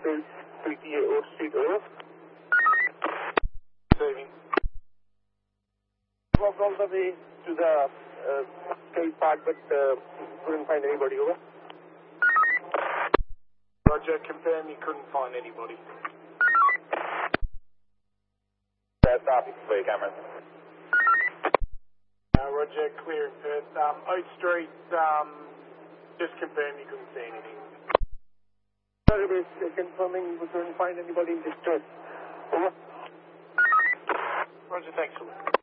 Sheffield, 3TA Oak Street, over. Saving. Walked all the way to the skate park, but couldn't find anybody, over. Roger, confirm you couldn't find anybody. Stop, clear cameras. Roger, clear in Perth. Oak Street, just confirm you couldn't see anything. Sorry, we're confirming we couldn't find anybody in distress. Over. Roger, thanks.